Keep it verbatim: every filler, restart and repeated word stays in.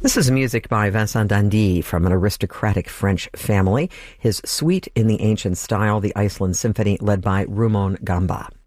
This is music by Vincent Dandy from an aristocratic French family. His Suite in the Ancient Style, the Iceland Symphony, led by Rumon Gamba.